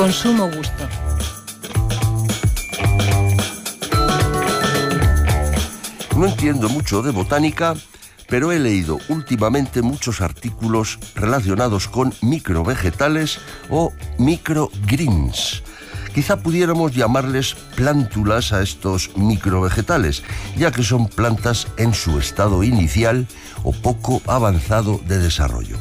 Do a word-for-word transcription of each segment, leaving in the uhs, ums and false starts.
con sumo gusto. No entiendo mucho de botánica, pero he leído últimamente muchos artículos relacionados con microvegetales o microgreens. Quizá pudiéramos llamarles plántulas a estos microvegetales, ya que son plantas en su estado inicial o poco avanzado de desarrollo.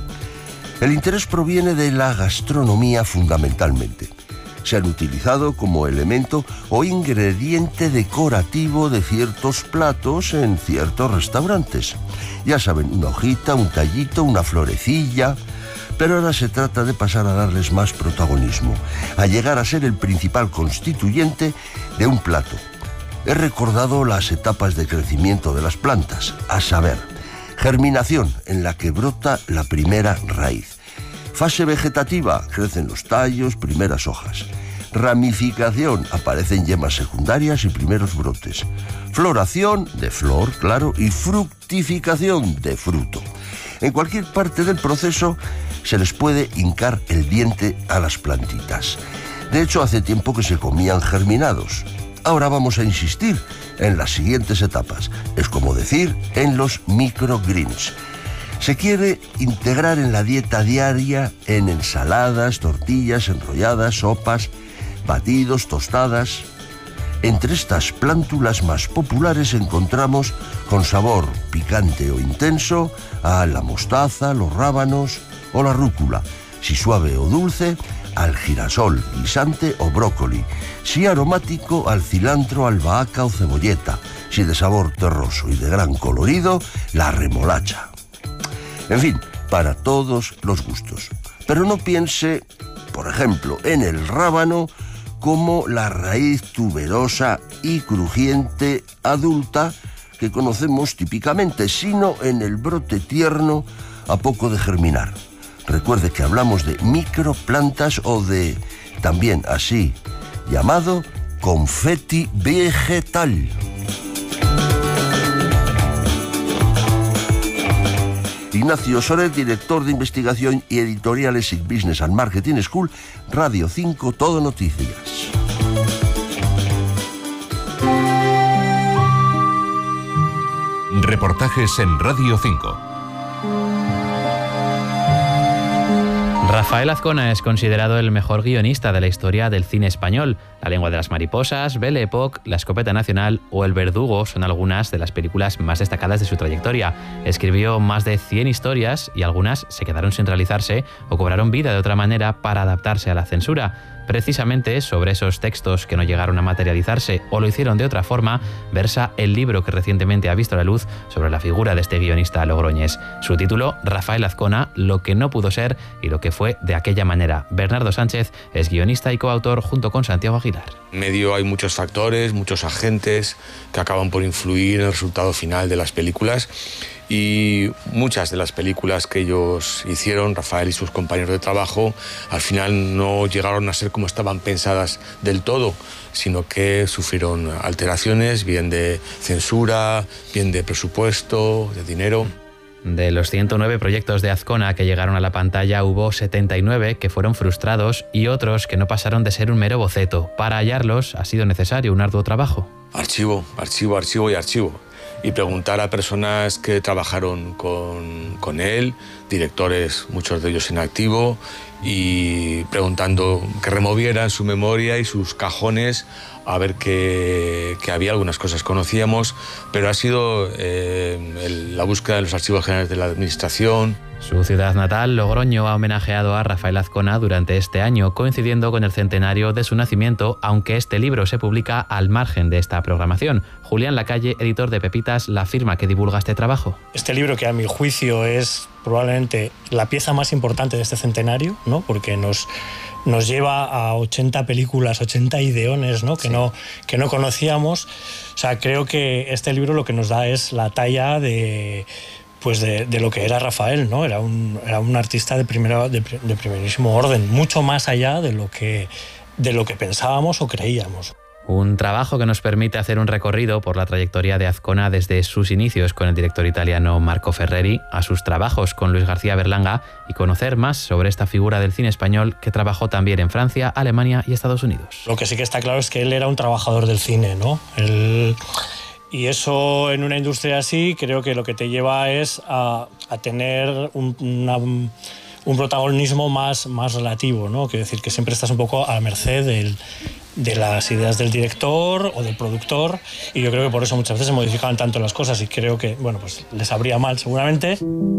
El interés proviene de la gastronomía fundamentalmente. Se han utilizado como elemento o ingrediente decorativo de ciertos platos en ciertos restaurantes. Ya saben, una hojita, un tallito, una florecilla. Pero ahora se trata de pasar a darles más protagonismo, a llegar a ser el principal constituyente de un plato. He recordado las etapas de crecimiento de las plantas, a saber, germinación, en la que brota la primera raíz. Fase vegetativa, crecen los tallos, primeras hojas. Ramificación, aparecen yemas secundarias y primeros brotes. Floración, de flor, claro, y fructificación, de fruto. En cualquier parte del proceso se les puede hincar el diente a las plantitas. De hecho, hace tiempo que se comían germinados. Ahora vamos a insistir en las siguientes etapas. Es como decir, en los microgreens. Se quiere integrar en la dieta diaria en ensaladas, tortillas, enrolladas, sopas, batidos, tostadas. Entre estas plántulas más populares encontramos con sabor picante o intenso a la mostaza, los rábanos o la rúcula, si suave o dulce, al girasol, guisante o brócoli, si aromático al cilantro, albahaca o cebolleta, si de sabor terroso y de gran colorido, la remolacha. En fin, para todos los gustos. Pero no piense, por ejemplo, en el rábano como la raíz tuberosa y crujiente adulta que conocemos típicamente, sino en el brote tierno a poco de germinar. Recuerde que hablamos de microplantas o de, también así llamado, confeti vegetal. Ignacio Soler, director de investigación y editoriales en Business and Marketing School, Radio cinco, Todo Noticias. Reportajes en Radio cinco. Rafael Azcona es considerado el mejor guionista de la historia del cine español. La lengua de las mariposas, Belle Époque, La escopeta nacional o El verdugo son algunas de las películas más destacadas de su trayectoria. Escribió más de cien historias y algunas se quedaron sin realizarse o cobraron vida de otra manera para adaptarse a la censura. Precisamente sobre esos textos que no llegaron a materializarse o lo hicieron de otra forma, versa el libro que recientemente ha visto la luz sobre la figura de este guionista logroñés. Su título, Rafael Azcona, lo que no pudo ser y lo que fue de aquella manera. Bernardo Sánchez es guionista y coautor junto con Santiago Aguilar. En medio hay muchos factores, muchos agentes que acaban por influir en el resultado final de las películas. Y muchas de las películas que ellos hicieron, Rafael y sus compañeros de trabajo, al final no llegaron a ser como estaban pensadas del todo, sino que sufrieron alteraciones, bien de censura, bien de presupuesto, de dinero. De los ciento nueve proyectos de Azcona que llegaron a la pantalla, hubo setenta y nueve que fueron frustrados y otros que no pasaron de ser un mero boceto. Para hallarlos ha sido necesario un arduo trabajo. Archivo, archivo, archivo y archivo. Y preguntar a personas que trabajaron con, con él, directores, muchos de ellos en activo, y preguntando que removieran su memoria y sus cajones a ver que, que había algunas cosas conocíamos, pero ha sido eh, el, la búsqueda de los archivos generales de la Administración. Su ciudad natal, Logroño, ha homenajeado a Rafael Azcona durante este año, coincidiendo con el centenario de su nacimiento, aunque este libro se publica al margen de esta programación. Julián Lacalle, editor de Pepitas, la firma que divulga este trabajo. Este libro, que a mi juicio es probablemente la pieza más importante de este centenario, ¿no? Porque nos, nos lleva a ochenta películas, ochenta ideones, ¿no? Que, sí. no, que no conocíamos. O sea, creo que este libro lo que nos da es la talla de... pues de, de lo que era Rafael, ¿no? Era un, era un artista de, primera, de, de primerísimo orden, mucho más allá de lo que, de lo que pensábamos o creíamos. Un trabajo que nos permite hacer un recorrido por la trayectoria de Azcona desde sus inicios con el director italiano Marco Ferreri a sus trabajos con Luis García Berlanga y conocer más sobre esta figura del cine español que trabajó también en Francia, Alemania y Estados Unidos. Lo que sí que está claro es que él era un trabajador del cine, ¿no? Él... Y eso en una industria así creo que lo que te lleva es a, a tener un, una, un protagonismo más, más relativo, ¿no? Quiero decir que siempre estás un poco a la merced del, de las ideas del director o del productor, y yo creo que por eso muchas veces se modificaban tanto las cosas y creo que, bueno, pues les sabría mal seguramente.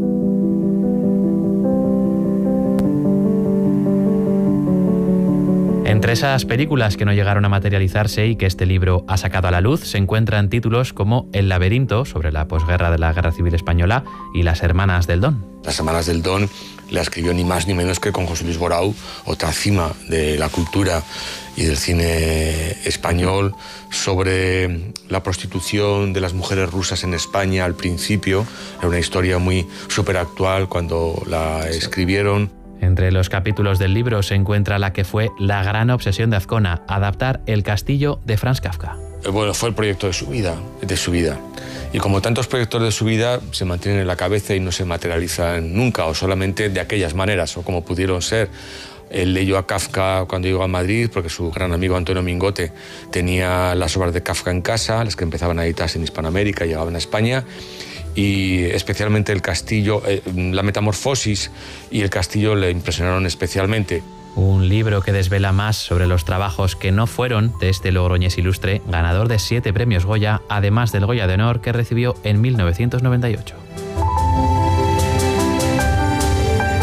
Entre esas películas que no llegaron a materializarse y que este libro ha sacado a la luz se encuentran títulos como El laberinto, sobre la posguerra de la Guerra Civil Española, y Las hermanas del Don. Las hermanas del Don la escribió ni más ni menos que con José Luis Borau, otra cima de la cultura y del cine español, sobre la prostitución de las mujeres rusas en España al principio. Era una historia muy súper actual cuando la escribieron. Entre los capítulos del libro se encuentra la que fue la gran obsesión de Azcona, adaptar El castillo de Franz Kafka. Bueno, fue el proyecto de su vida, de su vida. Y como tantos proyectos de su vida, se mantienen en la cabeza y no se materializan nunca, o solamente de aquellas maneras, o como pudieron ser. Él leyó a Kafka cuando llegó a Madrid, porque su gran amigo Antonio Mingote tenía las obras de Kafka en casa, las que empezaban a editarse en Hispanoamérica y llegaban a España. Y especialmente el castillo, eh, la metamorfosis y el castillo le impresionaron especialmente. Un libro que desvela más sobre los trabajos que no fueron de este logroñés ilustre, ganador de siete premios Goya, además del Goya de Honor que recibió en mil novecientos noventa y ocho.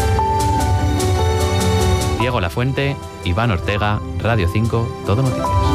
Diego Lafuente, Iván Ortega, Radio cinco, Todo Noticias.